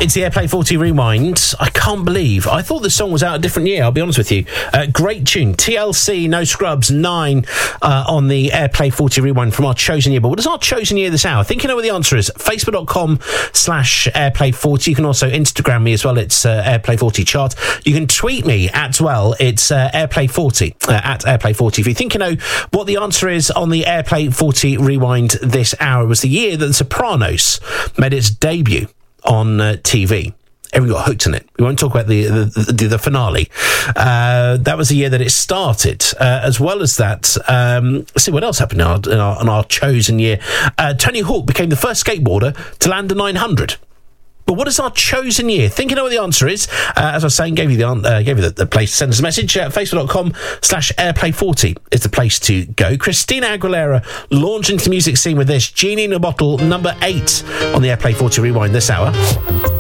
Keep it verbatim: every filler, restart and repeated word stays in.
It's the Airplay forty Rewind. I can't believe, I thought this song was out a different year, I'll be honest with you. Uh, great tune. T L C, No Scrubs, nine uh, on the Airplay forty Rewind from our chosen year. But what is our chosen year this hour? I think you know what the answer is. Facebook.com slash Airplay forty. You can also Instagram me as well. It's uh, Airplay forty chart. You can tweet me at well. It's uh, Airplay forty, uh, at Airplay forty. If you think you know what the answer is on the Airplay forty Rewind this hour, it was the year that The Sopranos made its debut on uh, T V. Everyone got hooked on it. We won't talk about the the, the, the finale. Uh, that was the year that it started. Uh, as well as that, um, let's see what else happened in our, in our, in our chosen year. Uh, Tony Hawk became the first skateboarder to land a nine hundred. But what is our chosen year? Think you know what the answer is. Uh, as I was saying, gave you the uh, gave you the, the place to send us a message. Uh, Facebook.com slash Airplay forty is the place to go. Christina Aguilera launched into the music scene with this. Genie in a Bottle, number eight on the Airplay forty Rewind this hour.